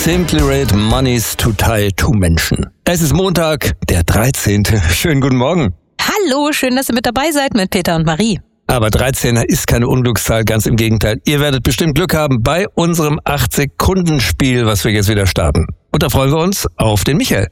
Simply Red, Money's to Tie to Menschen. Es ist Montag, der 13. Schönen guten Morgen. Hallo, schön, dass ihr mit dabei seid mit Peter und Marie. Aber 13 ist keine Unglückszahl, ganz im Gegenteil. Ihr werdet bestimmt Glück haben bei unserem 8-Sekunden-Spiel, was wir jetzt wieder starten. Und da freuen wir uns auf den Michael.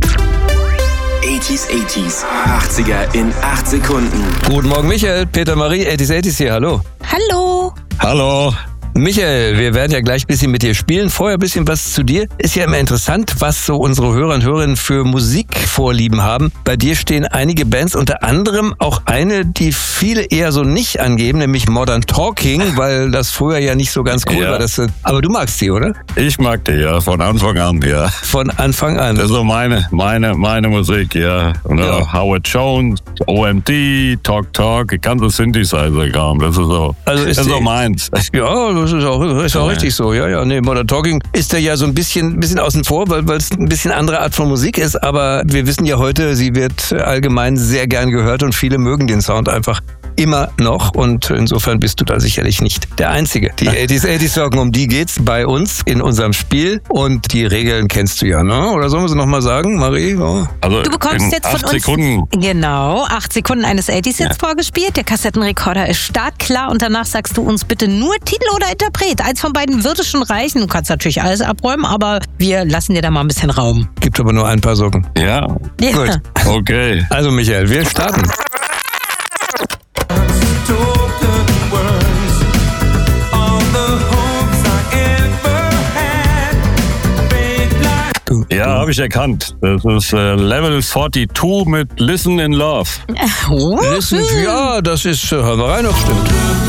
80s, 80er in 8 Sekunden. Guten Morgen Michael, Peter Marie, 80s hier, hallo. Hallo. Hallo. Michael, wir werden ja gleich ein bisschen mit dir spielen. Vorher ein bisschen was zu dir. Ist ja immer interessant, was so unsere Hörer und Hörerinnen für Musikvorlieben haben. Bei dir stehen einige Bands, unter anderem auch eine, die viele eher so nicht angeben, nämlich Modern Talking, weil das früher ja nicht so ganz cool war. Aber du magst die, oder? Ich mag die, ja, von Anfang an, ja. Von Anfang an. Das ist so meine Musik, ja. Und Howard Jones, OMD, Talk, die ganze Synthesizer-Kram, das ist so, also das ist so meins. Ja, das ist auch richtig so. Ja, nee, Modern Talking ist ja so ein bisschen außen vor, weil es ein bisschen andere Art von Musik ist, aber wir wissen ja heute, sie wird allgemein sehr gern gehört und viele mögen den Sound einfach immer noch und insofern bist du da sicherlich nicht der Einzige. Die 80s Sorgen, um die geht's bei uns in unserem Spiel und die Regeln kennst du ja, ne? Oder sollen wir sie nochmal sagen, Marie? Ja. Also du bekommst jetzt von 8 Sekunden. Genau, 8 Sekunden eines 80s-Hits vorgespielt. Der Kassettenrekorder ist startklar und danach sagst du uns bitte nur Titel oder Interpret. Eins von beiden würde schon reichen. Du kannst natürlich alles abräumen, aber wir lassen dir da mal ein bisschen Raum. Gibt aber nur ein paar Socken. Ja. Gut. Okay. Also Michael, wir starten. Ja, habe ich erkannt. Das ist Level 42 mit Listen in Love. Listen, ja, das ist, hören wir rein, ob stimmt.